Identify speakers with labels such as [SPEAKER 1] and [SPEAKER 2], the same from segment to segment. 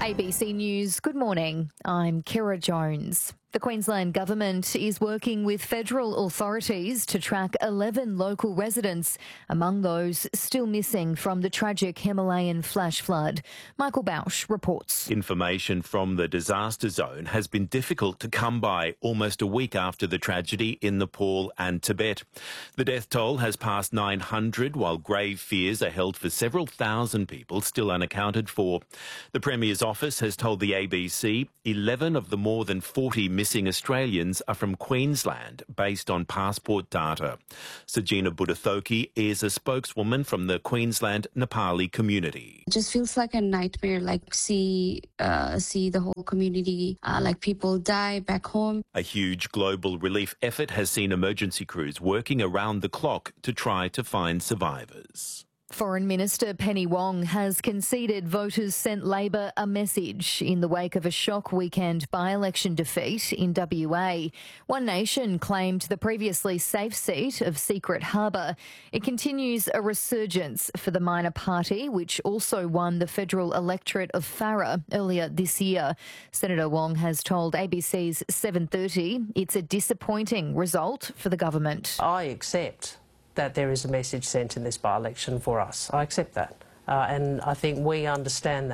[SPEAKER 1] ABC News, good morning. I'm Kira Jones. The Queensland Government is working with federal authorities to track 11 local residents, among those still missing from the tragic Himalayan flash flood. Michael Bausch reports.
[SPEAKER 2] Information from the disaster zone has been difficult to come by almost a week after the tragedy in Nepal and Tibet. The death toll has passed 900, while grave fears are held for several thousand people still unaccounted for. The Premier's office has told the ABC 11 of the more than 40 missing Australians are from Queensland, based on passport data. Sajina Buddhathoki is a spokeswoman from the Queensland Nepali community.
[SPEAKER 3] It just feels like a nightmare, like see the whole community, like people die back home.
[SPEAKER 2] A huge global relief effort has seen emergency crews working around the clock to try to find survivors.
[SPEAKER 1] Foreign Minister Penny Wong has conceded voters sent Labor a message in the wake of a shock weekend by-election defeat in WA. One Nation claimed the previously safe seat of Secret Harbour. It continues a resurgence for the minor party, which also won the federal electorate of Farrer earlier this year. Senator Wong has told ABC's 7:30 it's a disappointing result for the government.
[SPEAKER 4] I accept that there is a message sent in this by-election for us. I accept that. And I think we understand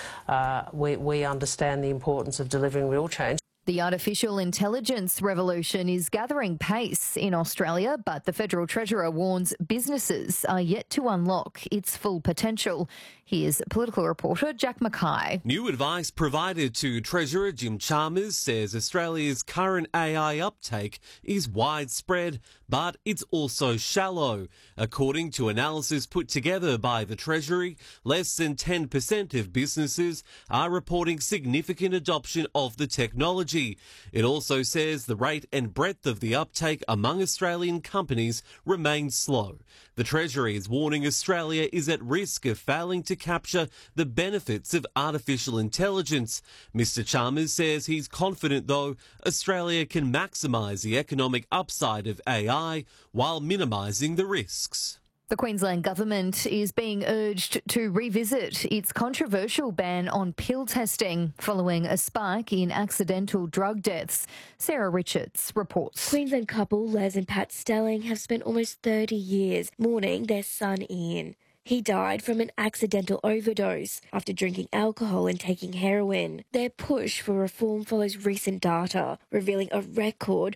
[SPEAKER 4] that. We understand the importance of delivering real change.
[SPEAKER 1] The artificial intelligence revolution is gathering pace in Australia, but the Federal Treasurer warns businesses are yet to unlock its full potential. Here's political reporter Jack Mackay.
[SPEAKER 5] New advice provided to Treasurer Jim Chalmers says Australia's current AI uptake is widespread, but it's also shallow. According to analysis put together by the Treasury, less than 10% of businesses are reporting significant adoption of the technology. It also says the rate and breadth of the uptake among Australian companies remains slow. The Treasury is warning Australia is at risk of failing to capture the benefits of artificial intelligence. Mr. Chalmers says he's confident, though, Australia can maximise the economic upside of AI while minimising the risks.
[SPEAKER 1] The Queensland Government is being urged to revisit its controversial ban on pill testing following a spike in accidental drug deaths. Sarah Richards reports.
[SPEAKER 6] Queensland couple Les and Pat Stelling have spent almost 30 years mourning their son Ian. He died from an accidental overdose after drinking alcohol and taking heroin. Their push for reform follows recent data, revealing a record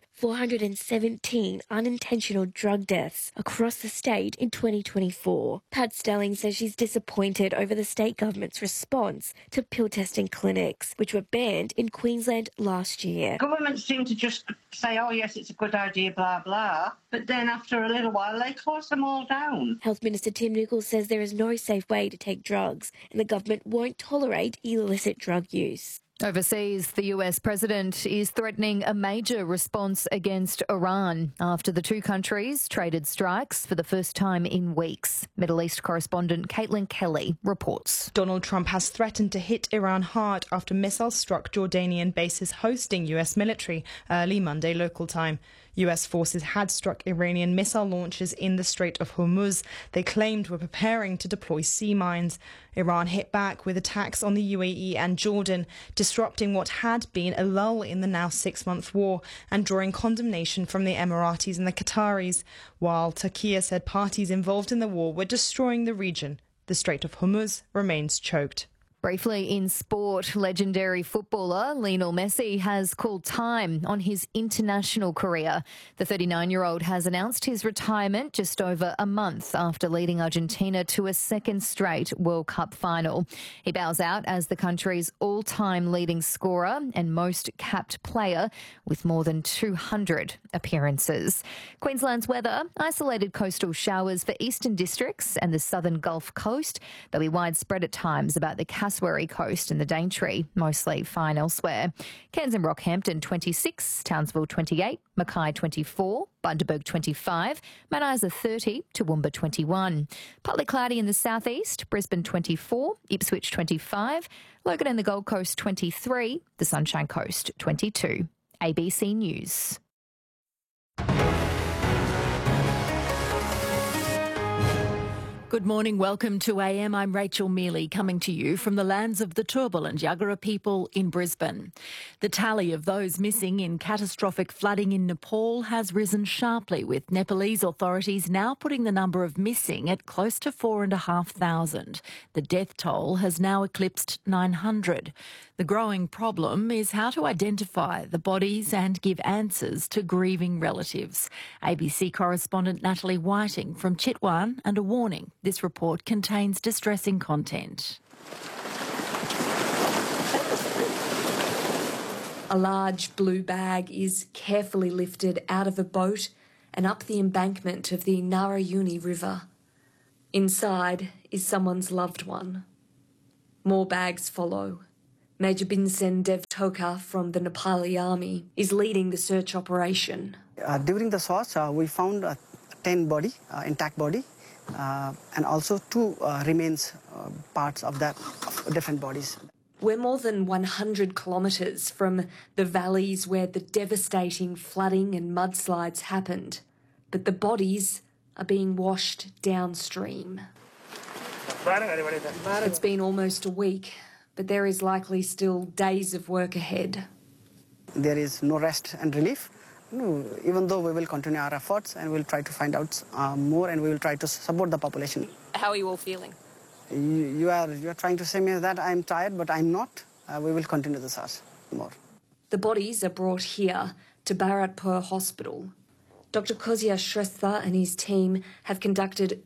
[SPEAKER 6] 417 unintentional drug deaths across the state in 2024. Pat Stelling says she's disappointed over the state government's response to pill testing clinics, which were banned in Queensland last year.
[SPEAKER 7] Governments seem to just say, oh yes, it's a good idea, blah, blah, but then after a little while they close them all down.
[SPEAKER 6] Health Minister Tim Nicholls says there is no safe way to take drugs and the government won't tolerate illicit drug use.
[SPEAKER 1] Overseas, the US president is threatening a major response against Iran after the two countries traded strikes for the first time in weeks. Middle East correspondent Caitlin Kelly reports.
[SPEAKER 8] Donald Trump has threatened to hit Iran hard after missiles struck Jordanian bases hosting US military early Monday local time. US forces had struck Iranian missile launches in the Strait of Hormuz they claimed were preparing to deploy sea mines. Iran hit back with attacks on the UAE and Jordan, disrupting what had been a lull in the now 6-month war and drawing condemnation from the Emiratis and the Qataris, while Turkey said parties involved in the war were destroying the region. The Strait of Hormuz remains choked.
[SPEAKER 1] Briefly in sport, legendary footballer Lionel Messi has called time on his international career. The 39-year-old has announced his retirement just over a month after leading Argentina to a second straight World Cup final. He bows out as the country's all-time leading scorer and most capped player with more than 200 appearances. Queensland's weather, isolated coastal showers for eastern districts and the southern Gulf Coast. They'll be widespread at times about the Cassowary Coast and the Daintree, mostly fine elsewhere. Cairns and Rockhampton 26, Townsville 28, Mackay 24, Bundaberg 25, Mount Isa 30, Toowoomba 21. Partly cloudy in the southeast, Brisbane 24, Ipswich 25, Logan and the Gold Coast 23, the Sunshine Coast 22. ABC News.
[SPEAKER 9] Good morning. Welcome to AM. I'm Rachel Mealy, coming to you from the lands of the Turrbal and Yagara people in Brisbane. The tally of those missing in catastrophic flooding in Nepal has risen sharply, with Nepalese authorities now putting the number of missing at close to 4,500. The death toll has now eclipsed 900. The growing problem is how to identify the bodies and give answers to grieving relatives. ABC correspondent Natalie Whiting from Chitwan, and a warning: this report contains distressing content.
[SPEAKER 6] A large blue bag is carefully lifted out of a boat and up the embankment of the Narayuni River. Inside is someone's loved one. More bags follow. Major Binsen Devtoka from the Nepali Army is leading the search operation.
[SPEAKER 10] During the search, we found a 10 body, intact body, and also 2 remains parts of that, of different bodies.
[SPEAKER 6] We're more than 100 kilometres from the valleys where the devastating flooding and mudslides happened, but the bodies are being washed downstream. It's been almost a week, but there is likely still days of work ahead.
[SPEAKER 10] There is no rest and relief. No, even though we will continue our efforts and we'll try to find out more, and we will try to support the population.
[SPEAKER 6] How are you all feeling?
[SPEAKER 10] You are trying to say me that I'm tired, but I'm not. We will continue the search more.
[SPEAKER 6] The bodies are brought here to Bharatpur Hospital. Dr. Kozia Shrestha and his team have conducted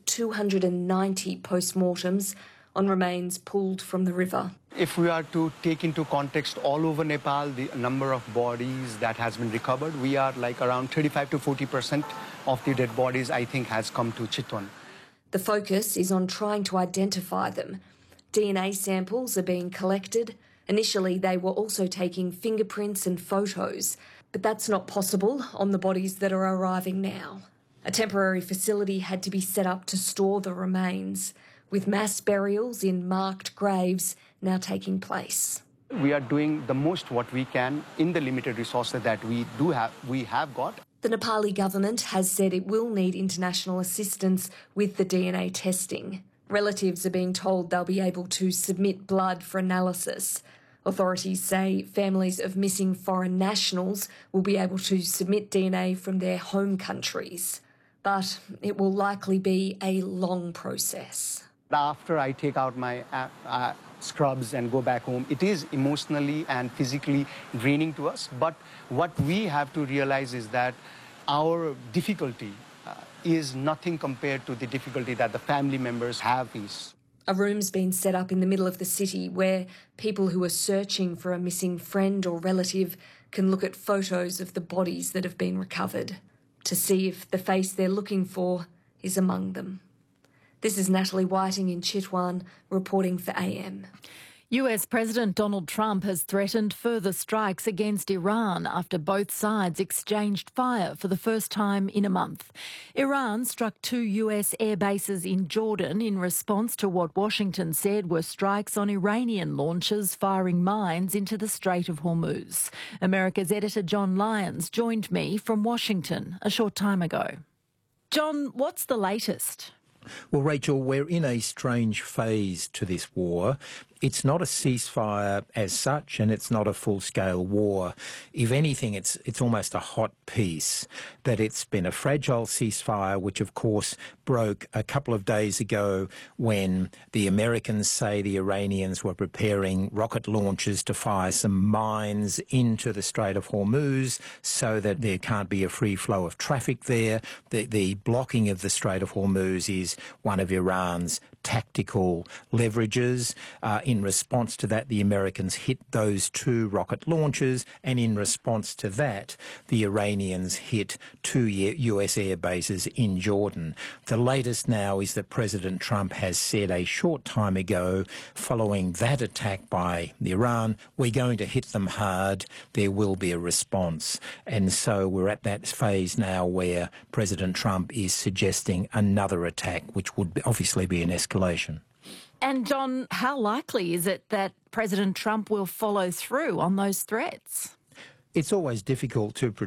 [SPEAKER 6] 290 post-mortems on remains pulled from the river.
[SPEAKER 11] If we are to take into context all over Nepal, the number of bodies that has been recovered, we are like around 35 to 40% of the dead bodies, I think, has come to Chitwan.
[SPEAKER 6] The focus is on trying to identify them. DNA samples are being collected. Initially, they were also taking fingerprints and photos, but that's not possible on the bodies that are arriving now. A temporary facility had to be set up to store the remains, with mass burials in marked graves now taking place.
[SPEAKER 11] We are doing the most what we can in the limited resources that we have got.
[SPEAKER 6] The Nepali government has said it will need international assistance with the DNA testing. Relatives are being told they'll be able to submit blood for analysis. Authorities say families of missing foreign nationals will be able to submit DNA from their home countries. But it will likely be a long process.
[SPEAKER 11] After I take out my scrubs and go back home, it is emotionally and physically draining to us. But what we have to realize is that our difficulty is nothing compared to the difficulty that the family members have.
[SPEAKER 6] A room's been set up in the middle of the city where people who are searching for a missing friend or relative can look at photos of the bodies that have been recovered to see if the face they're looking for is among them. This is Natalie Whiting in Chitwan, reporting for AM.
[SPEAKER 9] US President Donald Trump has threatened further strikes against Iran after both sides exchanged fire for the first time in a month. Iran struck 2 US air bases in Jordan in response to what Washington said were strikes on Iranian launchers firing mines into the Strait of Hormuz. America's editor John Lyons joined me from Washington a short time ago. John, what's the latest?
[SPEAKER 12] Well, Rachel, we're in a strange phase to this war. It's not a ceasefire as such, and it's not a full-scale war. If anything, it's almost a hot peace, that it's been a fragile ceasefire, which, of course, broke a couple of days ago when the Americans say the Iranians were preparing rocket launchers to fire some mines into the Strait of Hormuz so that there can't be a free flow of traffic there. The blocking of the Strait of Hormuz is one of Iran's tactical leverages. In response to that, the Americans hit those 2 rocket launchers, and in response to that, the Iranians hit 2 US air bases in Jordan. The latest now is that President Trump has said a short time ago, following that attack by Iran, we're going to hit them hard, there will be a response. And so we're at that phase now where President Trump is suggesting another attack, which would obviously be an escalation.
[SPEAKER 9] And John, how likely is it that President Trump will follow through on those threats?
[SPEAKER 12] It's always difficult to predict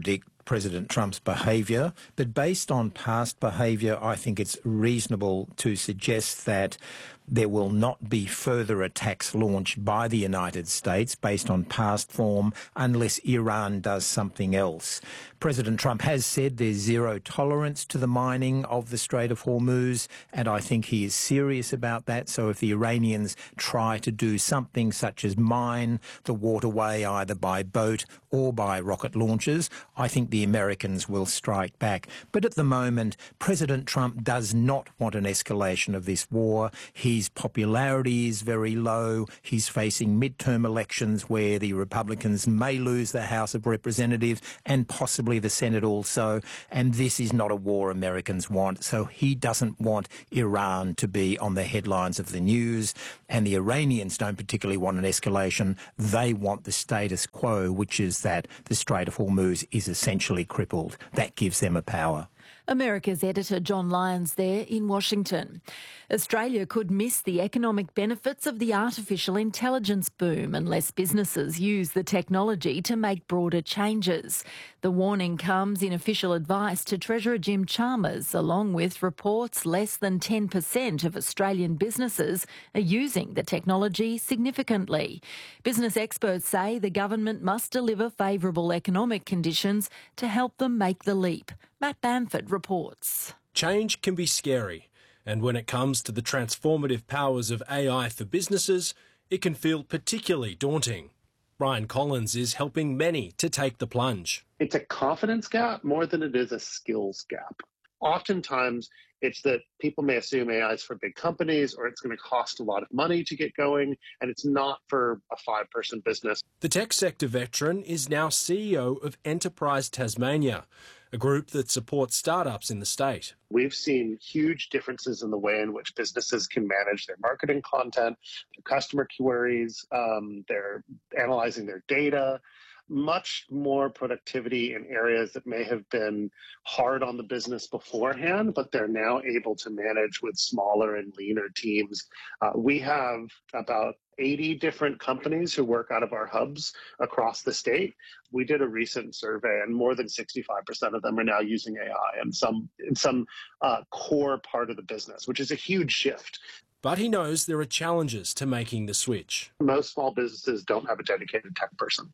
[SPEAKER 12] President Trump's behaviour, but based on past behaviour, I think it's reasonable to suggest that there will not be further attacks launched by the United States based on past form unless Iran does something else. President Trump has said there's zero tolerance to the mining of the Strait of Hormuz, and I think he is serious about that. So if the Iranians try to do something such as mine the waterway either by boat or by rocket launchers, I think the Americans will strike back. But at the moment, President Trump does not want an escalation of this war. His popularity is very low. He's facing midterm elections where the Republicans may lose the House of Representatives and possibly the Senate also. And this is not a war Americans want. So he doesn't want Iran to be on the headlines of the news. And the Iranians don't particularly want an escalation. They want the status quo, which is that the Strait of Hormuz is essentially crippled. That gives them a power.
[SPEAKER 9] America's editor John Lyons there in Washington. Australia could miss the economic benefits of the artificial intelligence boom unless businesses use the technology to make broader changes. The warning comes in official advice to Treasurer Jim Chalmers, along with reports less than 10% of Australian businesses are using the technology significantly. Business experts say the government must deliver favourable economic conditions to help them make the leap. Matt Bamford reports.
[SPEAKER 13] Change can be scary, and when it comes to the transformative powers of AI for businesses, it can feel particularly daunting. Brian Collins is helping many to take the plunge.
[SPEAKER 14] It's a confidence gap more than it is a skills gap. Oftentimes, it's that people may assume AI is for big companies or it's going to cost a lot of money to get going, and it's not for a 5-person business.
[SPEAKER 13] The tech sector veteran is now CEO of Enterprise Tasmania, a group that supports startups in the state.
[SPEAKER 14] We've seen huge differences in the way in which businesses can manage their marketing content, their customer queries, they're analyzing their data, much more productivity in areas that may have been hard on the business beforehand, but they're now able to manage with smaller and leaner teams. We have about 80 different companies who work out of our hubs across the state. We did a recent survey, and more than 65% of them are now using AI in some core part of the business, which is a huge shift.
[SPEAKER 13] But he knows there are challenges to making the switch.
[SPEAKER 14] Most small businesses don't have a dedicated tech person.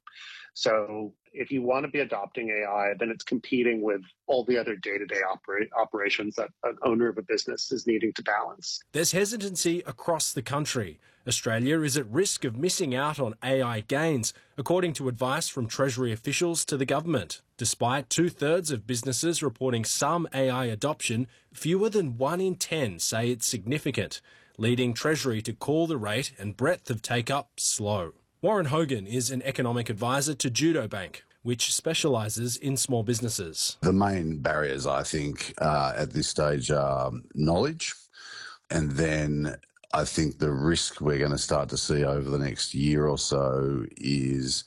[SPEAKER 14] So if you want to be adopting AI, then it's competing with all the other day-to-day operations that an owner of a business is needing to balance.
[SPEAKER 13] There's hesitancy across the country. Australia is at risk of missing out on AI gains, according to advice from Treasury officials to the government. Despite 2/3 of businesses reporting some AI adoption, fewer than 1 in 10 say it's significant, leading Treasury to call the rate and breadth of take-up slow. Warren Hogan is an economic advisor to Judo Bank, which specialises in small businesses.
[SPEAKER 15] The main barriers, I think, at this stage are knowledge, and then I think the risk we're going to start to see over the next year or so is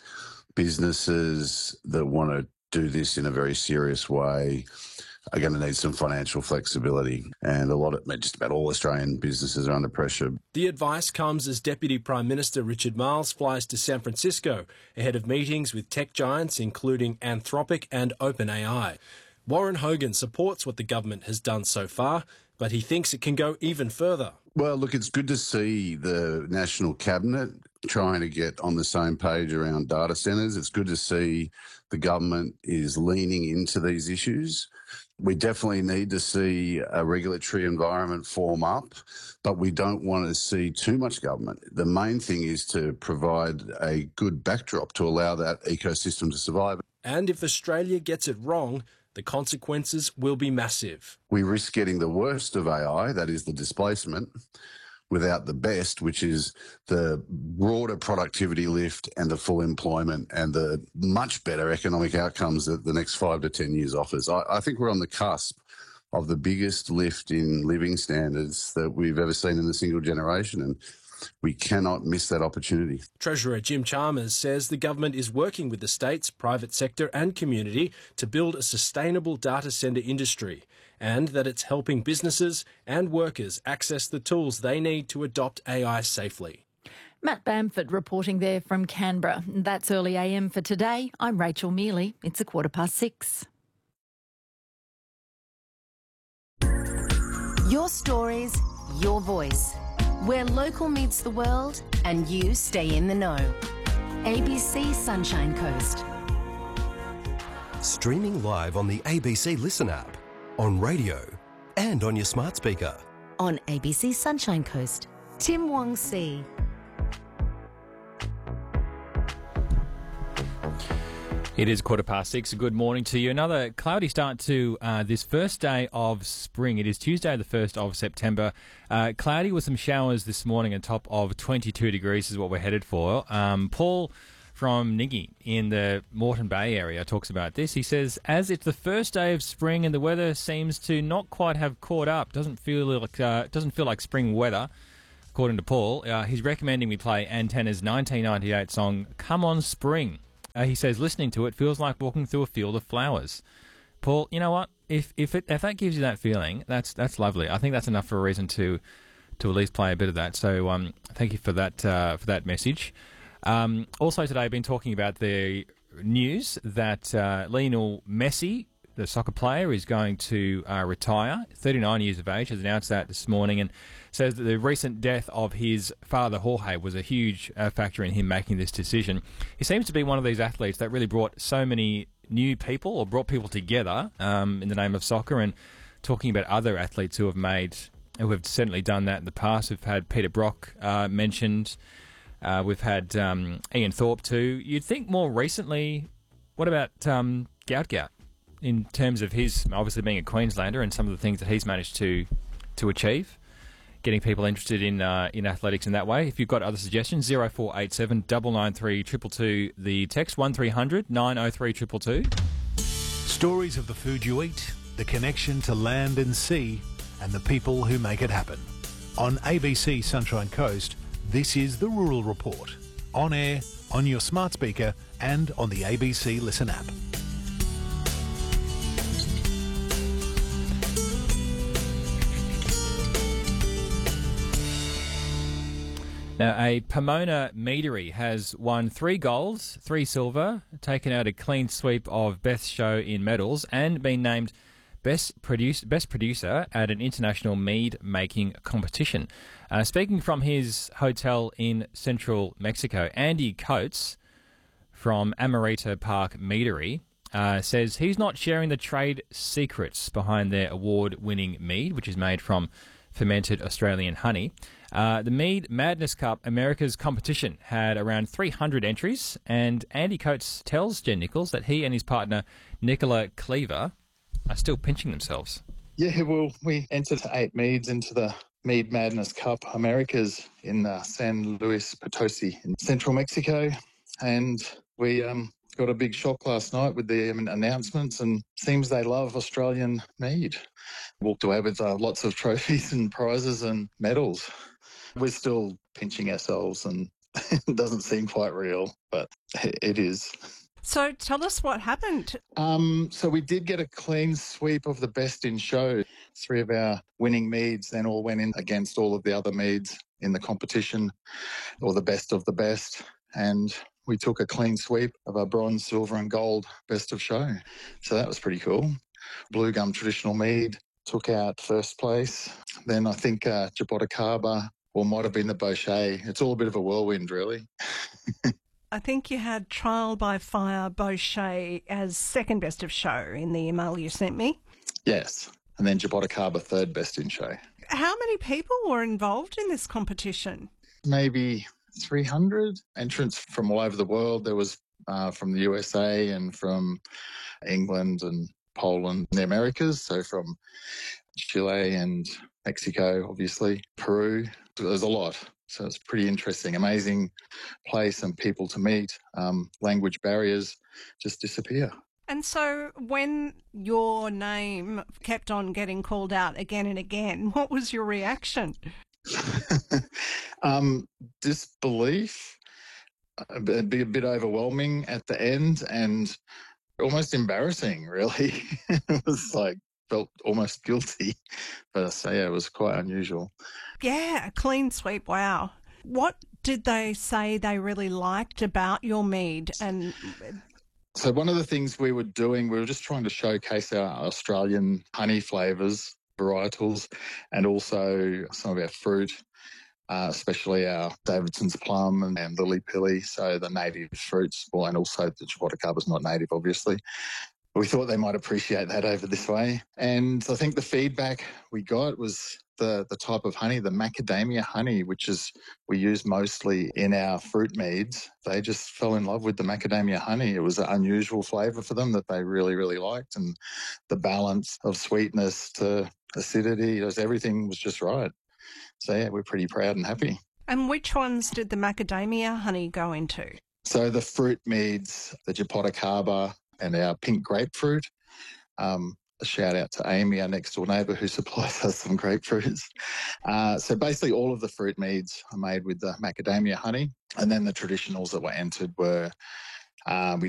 [SPEAKER 15] businesses that want to do this in a very serious way are going to need some financial flexibility, and just about all Australian businesses are under pressure.
[SPEAKER 13] The advice comes as Deputy Prime Minister Richard Marles flies to San Francisco ahead of meetings with tech giants including Anthropic and OpenAI. Warren Hogan supports what the government has done so far, but he thinks it can go even further.
[SPEAKER 15] Well, look, it's good to see the National Cabinet trying to get on the same page around data centres. It's good to see the government is leaning into these issues. We definitely need to see a regulatory environment form up, but we don't want to see too much government. The main thing is to provide a good backdrop to allow that ecosystem to survive.
[SPEAKER 13] And if Australia gets it wrong, the consequences will be massive.
[SPEAKER 15] We risk getting the worst of AI, that is the displacement, without the best, which is the broader productivity lift and the full employment and the much better economic outcomes that the next 5 to 10 years offers. I think we're on the cusp of the biggest lift in living standards that we've ever seen in a single generation, and we cannot miss that opportunity.
[SPEAKER 13] Treasurer Jim Chalmers says the government is working with the states, private sector and community to build a sustainable data centre industry, and that it's helping businesses and workers access the tools they need to adopt AI safely.
[SPEAKER 9] Matt Bamford reporting there from Canberra. That's Early AM for today. I'm Rachel Mealy. It's 6:15.
[SPEAKER 16] Your stories, your voice. Where local meets the world and you stay in the know. ABC Sunshine Coast.
[SPEAKER 17] Streaming live on the ABC Listen app, on radio and on your smart speaker.
[SPEAKER 16] On ABC Sunshine Coast. Tim Wong See.
[SPEAKER 18] It is 6:15. Good morning to you. Another cloudy start to this first day of spring. It is Tuesday, the 1st of September. Cloudy with some showers this morning, on top of 22 degrees is what we're headed for. Paul from Niggy in the Moreton Bay area talks about this. He says, as it's the first day of spring and the weather seems to not quite have caught up, doesn't feel like spring weather. According to Paul, he's recommending we play Antenna's 1998 song "Come On Spring." He says listening to it feels like walking through a field of flowers. Paul, you know what? If that gives you that feeling, that's lovely. I think that's enough for a reason to at least play a bit of that. So thank you for that message. Also today, I've been talking about the news that Lionel Messi, the soccer player, is going to retire. 39 years of age, has announced that this morning, and says that the recent death of his father, Jorge, was a huge factor in him making this decision. He seems to be one of these athletes that really brought so many new people, or brought people together in the name of soccer. And talking about other athletes who have certainly done that in the past, we've had Peter Brock mentioned. We've had Ian Thorpe too. You'd think more recently, what about Gout, in terms of his obviously being a Queenslander and some of the things that he's managed to achieve, getting people interested in athletics in that way. If you've got other suggestions, 0487 993 222, the text 1300 903 222.
[SPEAKER 19] Stories of the food you eat, the connection to land and sea, and the people who make it happen. On ABC Sunshine Coast, this is the Rural Report. On air, on your smart speaker, and on the ABC Listen app.
[SPEAKER 18] Now, a Pomona meadery has won 3 golds, 3 silver, taken out a clean sweep of Beth's show in medals, and been named Best Producer at an international mead making competition. Speaking from his hotel in central Mexico, Andy Coates from Amarita Park Meadery says he's not sharing the trade secrets behind their award-winning mead, which is made from fermented Australian honey. The Mead Madness Cup America's competition had around 300 entries, and Andy Coates tells Jen Nichols that he and his partner Nicola Cleaver are still pinching themselves.
[SPEAKER 20] Yeah, well, we entered 8 meads into the Mead Madness Cup Americas in San Luis Potosi in central Mexico, and we got a big shock last night with the announcements, and seems they love Australian mead. Walked away with lots of trophies and prizes and medals. We're still pinching ourselves, and it doesn't seem quite real, but it is.
[SPEAKER 21] So tell us what happened.
[SPEAKER 20] So we did get a clean sweep of the best in show. 3 of our winning meads then all went in against all of the other meads in the competition, or the best of the best, and we took a clean sweep of our bronze, silver and gold best of show. So that was pretty cool. Blue Gum Traditional Mead took out first place. Then I think Jaboticaba, or might have been the Bochet. It's all a bit of a whirlwind, really.
[SPEAKER 21] I think you had Trial by Fire Bochet as second best of show in the email you sent me.
[SPEAKER 20] Yes. And then Jaboticaba third best in show.
[SPEAKER 21] How many people were involved in this competition?
[SPEAKER 20] Maybe 300 entrants from all over the world. There was from the USA and from England and Poland and the Americas, so from Chile and Mexico, obviously, Peru. There's a lot. So it's pretty interesting, amazing place and people to meet. Language barriers just disappear.
[SPEAKER 21] And so when your name kept on getting called out again and again, what was your reaction?
[SPEAKER 20] Disbelief, a bit overwhelming at the end, and almost embarrassing, really. It was felt almost guilty, but it was quite unusual.
[SPEAKER 21] Yeah, a clean sweep, wow. What did they say they really liked about your mead? And
[SPEAKER 20] so one of the things we were doing, we were just trying to showcase our Australian honey flavours varietals, and also some of our fruit, especially our Davidson's plum and lily pilly, so the native fruits, and also the Jaboticaba is not native, obviously. We thought they might appreciate that over this way. And I think the feedback we got was the type of honey, the macadamia honey, which is we use mostly in our fruit meads. They just fell in love with the macadamia honey. It was an unusual flavour for them that they really, really liked. And the balance of sweetness to acidity, everything was just right. So, yeah, we're pretty proud and happy.
[SPEAKER 21] And which ones did the macadamia honey go into?
[SPEAKER 20] So the fruit meads, the Jaboticaba and our pink grapefruit. A shout out to Amy, our next door neighbour, who supplies us some grapefruits. So basically all of the fruit meads are made with the macadamia honey. And then the traditionals that were entered were we